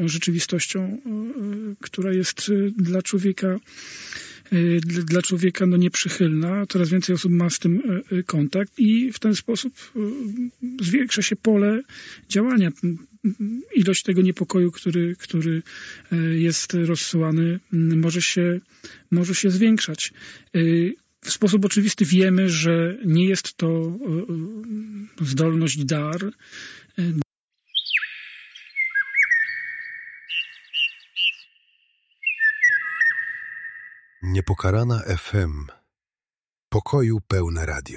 rzeczywistością, która jest dla człowieka nieprzychylna. Coraz więcej osób ma z tym kontakt i w ten sposób zwiększa się pole działania. Ilość tego niepokoju, który jest rozsyłany, może się zwiększać. W sposób oczywisty wiemy, że nie jest to zdolność, dar. Niepokalana FM. Pokoju pełne radio.